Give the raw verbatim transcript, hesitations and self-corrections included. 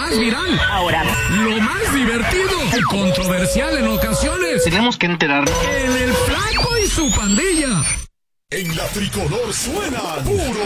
más viral. Ahora, lo más divertido y controversial en ocasiones. tenemos que enterarnos. En el Flaco y su pandilla. En la tricolor suena puro